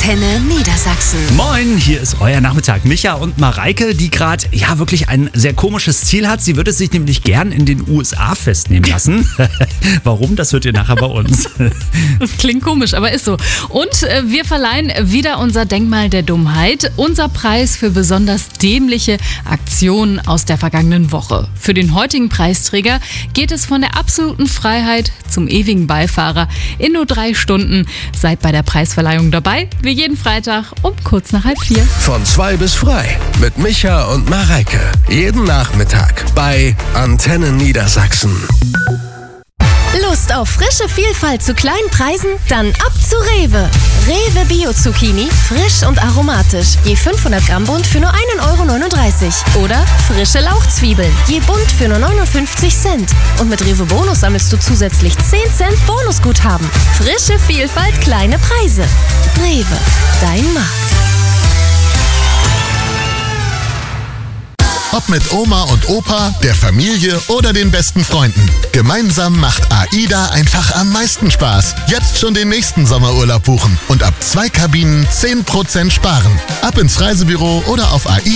Antenne Niedersachsen. Moin, hier ist euer Nachmittag. Micha und Mareike, die gerade wirklich ein sehr komisches Ziel hat. Sie würde es sich nämlich gern in den USA festnehmen lassen. Warum? Das hört ihr nachher bei uns. Das klingt komisch, aber ist so. Und wir verleihen wieder unser Denkmal der Dummheit. Unser Preis für besonders dämliche Aktionen aus der vergangenen Woche. Für den heutigen Preisträger geht es von der absoluten Freiheit zum ewigen Beifahrer in nur 3 Stunden. Seid bei der Preisverleihung dabei, wie jeden Freitag um kurz nach 3:30. Von 2 bis frei mit Micha und Mareike. Jeden Nachmittag bei Antenne Niedersachsen. Lust auf frische Vielfalt zu kleinen Preisen? Dann ab zu Rewe. Rewe Bio-Zucchini, frisch und aromatisch. Je 500 Gramm Bund für nur 1,39 €. Oder frische Lauchzwiebeln, je Bund für nur 59 Cent. Und mit Rewe Bonus sammelst du zusätzlich 10 Cent Bonusguthaben. Frische Vielfalt, kleine Preise. Rewe, dein Markt. Ob mit Oma und Opa, der Familie oder den besten Freunden. Gemeinsam macht AIDA einfach am meisten Spaß. Jetzt schon den nächsten Sommerurlaub buchen und ab 2 Kabinen 10% sparen. Ab ins Reisebüro oder auf AIDA.